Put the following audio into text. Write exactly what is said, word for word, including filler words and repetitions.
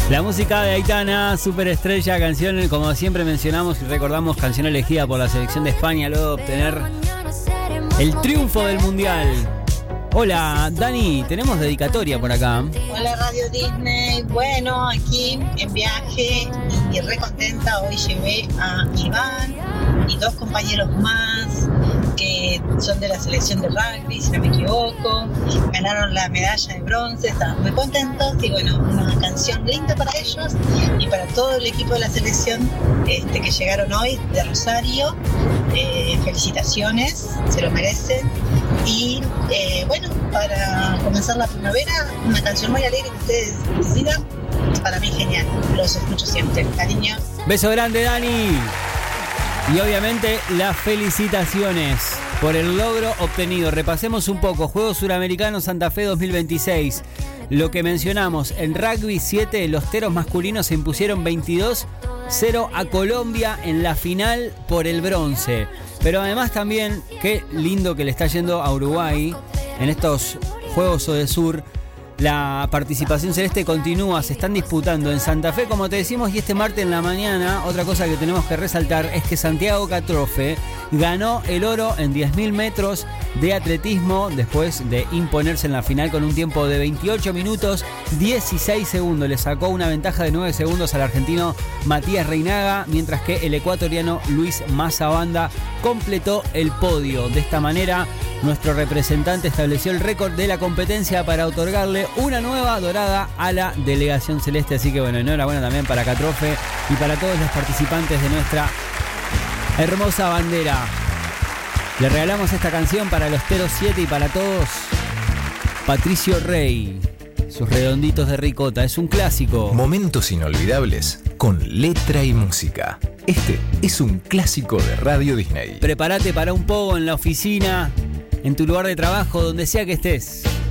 La música de Aitana, superestrella, canción, como siempre mencionamos y recordamos, canción elegida por la selección de España luego de obtener el triunfo del Mundial. Hola, Dani, tenemos dedicatoria por acá. Hola, Radio Disney. Bueno, aquí en viaje y re contenta. Hoy llevé a Iván y dos compañeros más que son de la selección de rugby, si no me equivoco. Ganaron la medalla de bronce, estaban muy contentos. Y bueno, una canción linda para ellos y para todo el equipo de la selección este, que llegaron hoy de Rosario. Eh, felicitaciones, se lo merecen. Y eh, bueno, para comenzar la primavera, una canción muy alegre que ustedes decidan. Para mí genial, los escucho siempre. Cariño. Beso grande, Dani. Y obviamente las felicitaciones por el logro obtenido. Repasemos un poco. Juegos Suramericanos Santa Fe dos mil veintiséis. Lo que mencionamos, en rugby siete, los teros masculinos se impusieron veintidós cero a Colombia en la final por el bronce. Pero además también, qué lindo que le está yendo a Uruguay en estos Juegos Odesur. La participación celeste continúa, se están disputando en Santa Fe, como te decimos, y este martes en la mañana, otra cosa que tenemos que resaltar es que Santiago Catrofe ganó el oro en diez mil metros de atletismo después de imponerse en la final con un tiempo de veintiocho minutos dieciséis segundos. Le sacó una ventaja de nueve segundos al argentino Matías Reinaga, mientras que el ecuatoriano Luis Mazabanda completó el podio. De esta manera, nuestro representante estableció el récord de la competencia para otorgarle una nueva dorada a la delegación celeste. Así que bueno, enhorabuena también para Catrofe y para todos los participantes de nuestra hermosa bandera. Le regalamos esta canción para los Teros siete y para todos. Patricio Rey, sus redonditos de ricota, es un clásico. Momentos inolvidables con letra y música. Este es un clásico de Radio Disney. Prepárate para un pogo en la oficina, en tu lugar de trabajo, donde sea que estés.